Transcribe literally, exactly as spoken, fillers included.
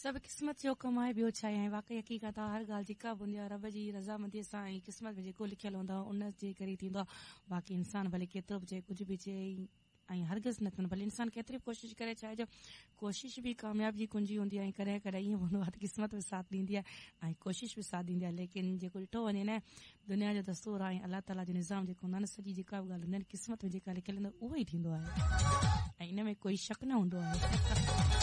सभु क़िस्मत जो कमु आहे, ॿियो छा आहे। वाक़ई हक़ीक़त आहे, हर ॻाल्हि जेका बि हूंदी आहे रब जी रज़ामंदीअ सां ऐं क़िस्मत में जेको लिखियल हूंदो आहे उन जे करे थींदो आहे। बाक़ी इंसान भले केतिरो बि चए, कुझु बि चए ऐं हरगिज़ न थियनि, भले इंसान केतिरी बि कोशिशि करे, छा जो कोशिशि बि कामयाबी जी कुंजी हूंदी आहे ऐं कॾहिं कॾहिं ईअं हूंदो आहे त क़िस्मत बि साथ ॾींदी आहे ऐं कोशिशि बि साथ ॾींदी आहे। लेकिन जेको ॾिठो वञे न, दुनिया जो दस्तूर आहे ऐं अलाह ताला जो निज़ाम जेको हूंदो आहे न, सॼी जेका बि ॻाल्हि हूंदी आहे क़िस्मत में जेका लिखियल हूंदी आहे उहो ई थींदो आहे ऐं इन में कोई शक न हूंदो आहे।